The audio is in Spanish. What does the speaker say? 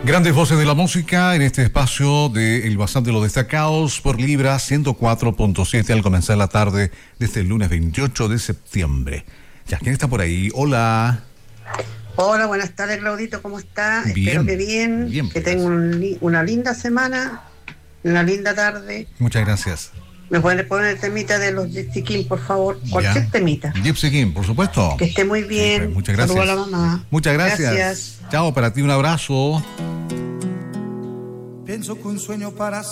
Grandes voces de la música en este espacio de El Bazar de los Destacados por Libra 104.7 al comenzar la tarde de este lunes 28 de septiembre. Ya, ¿quién está por ahí? Hola. Hola, buenas tardes, Claudito, ¿cómo está? Bien, Espero que bien, bien, que pues. tenga una linda semana, una linda tarde. Muchas gracias. ¿Me pueden poner el temita de los Gypsy King, por favor? Cualquier Ya. temita. Gypsy King, por supuesto. Que esté muy bien. Sí, muchas gracias. Saludos a la mamá. Muchas gracias. Gracias. Chao, para ti un abrazo. Pienso que un sueño para